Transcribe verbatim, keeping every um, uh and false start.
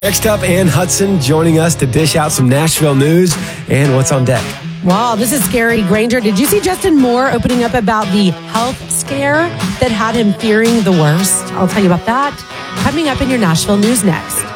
Next up, Ann Hudson joining us to dish out some Nashville news and what's on deck. Wow, this is scary. Granger, did you see Justin Moore opening up about the health scare that had him fearing the worst? I'll tell you about that coming up in your Nashville news next.